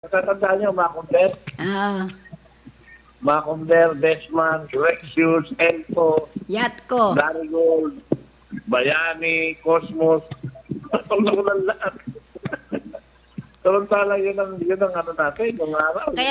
Natatandaan niyo, Macomber? Ah, Macomber, Desman, Rexius, Elpo, Yatko. Marigold, Bayani, Cosmos. Tulong lang lahat. Samantala yun ang ano natin, yung araw. Kaya